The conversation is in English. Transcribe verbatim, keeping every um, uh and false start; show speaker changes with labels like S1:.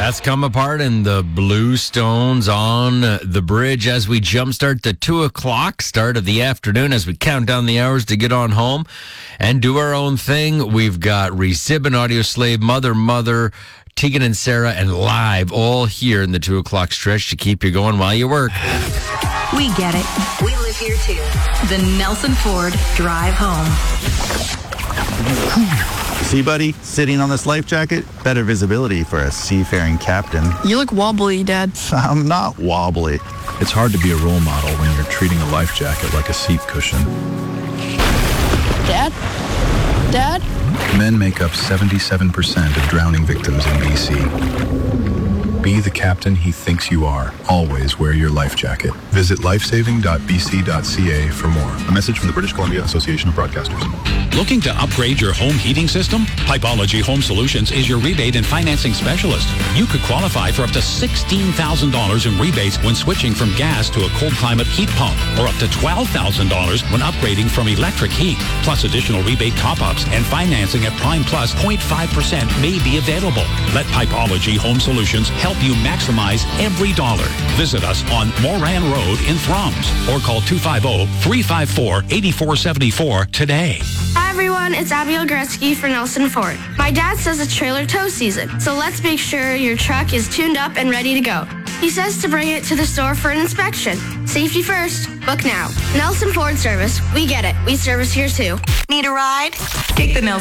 S1: That's come apart in the Bluestones on the bridge as we jumpstart the two o'clock start of the afternoon as we count down the hours to get on home and do our own thing. We've got Reese Zibin, Audio Slave, Mother, Mother, Tegan and Sarah, and Live all here in the two o'clock stretch to keep you going while you work.
S2: We get it. We live here too. The Nelson Ford Drive Home.
S3: See, buddy, sitting on this life jacket, better visibility for a seafaring captain.
S4: You look wobbly, Dad.
S3: I'm not wobbly.
S5: It's hard to be a role model when you're treating a life jacket like a seat cushion.
S4: Dad? Dad?
S5: Men make up seventy-seven percent of drowning victims in B C. Be the captain he thinks you are. Always wear your life jacket. Visit lifesaving dot b c dot c a for more. A message from the British Columbia Association of Broadcasters.
S6: Looking to upgrade your home heating system? Pipology Home Solutions is your rebate and financing specialist. You could qualify for up to sixteen thousand dollars in rebates when switching from gas to a cold climate heat pump, or up to twelve thousand dollars when upgrading from electric heat. Plus additional rebate top-ups and financing at Prime Plus zero point five percent may be available. Let Pipology Home Solutions help you maximize every dollar. Visit us on Moran Road in Thrums or call two five zero, three five four, eight four seven four today.
S7: Hi everyone, it's Abigail Gretzky for Nelson Ford. My dad says it's trailer tow season, so let's make sure your truck is tuned up and ready to go. He says to bring it to the store for an inspection. Safety first. Book now. Nelson Ford Service. We get it. We service here too.
S2: Need a ride? Take the Nelson